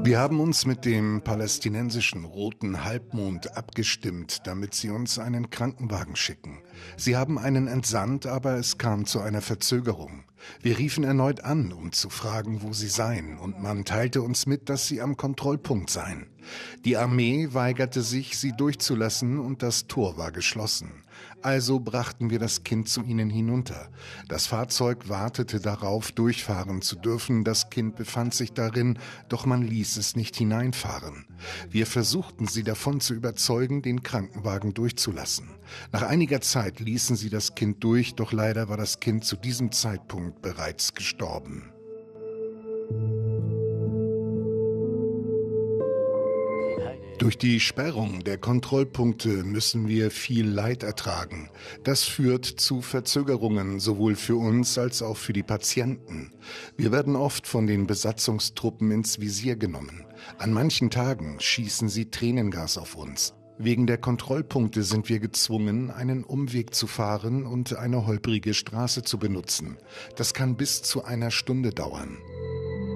Wir haben uns mit dem palästinensischen Roten Halbmond abgestimmt, damit sie uns einen Krankenwagen schicken. Sie haben einen entsandt, aber es kam zu einer Verzögerung. Wir riefen erneut an, um zu fragen, wo sie seien, und man teilte uns mit, dass sie am Kontrollpunkt seien. Die Armee weigerte sich, sie durchzulassen, und das Tor war geschlossen. Also brachten wir das Kind zu ihnen hinunter. Das Fahrzeug wartete darauf, durchfahren zu dürfen. Das Kind befand sich darin, doch man ließ es nicht hineinfahren. Wir versuchten sie davon zu überzeugen, den Krankenwagen durchzulassen. Nach einiger Zeit ließen sie das Kind durch, doch leider war das Kind zu diesem Zeitpunkt bereits gestorben. Durch die Sperrung der Kontrollpunkte müssen wir viel Leid ertragen. Das führt zu Verzögerungen, sowohl für uns als auch für die Patienten. Wir werden oft von den Besatzungstruppen ins Visier genommen. An manchen Tagen schießen sie Tränengas auf uns. Wegen der Kontrollpunkte sind wir gezwungen, einen Umweg zu fahren und eine holprige Straße zu benutzen. Das kann bis zu einer Stunde dauern.